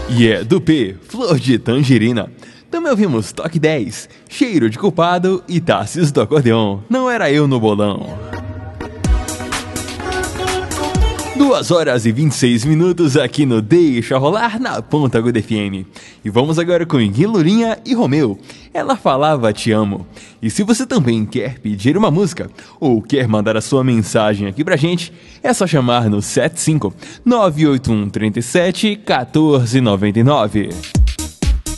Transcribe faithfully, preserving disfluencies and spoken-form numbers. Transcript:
E é do P, Flor de Tangerina. Também ouvimos Toque dez, Cheiro de Culpado e Tássios do Acordeon, Não Era Eu no Bolão. duas horas e vinte e seis minutos aqui no Deixa Rolar na Ponta Aguda F M. E vamos agora com Guilurinha e Romeu. Ela falava te amo. E se você também quer pedir uma música ou quer mandar a sua mensagem aqui pra gente, é só chamar no sete cinco nove oito um três sete um quatro nove nove.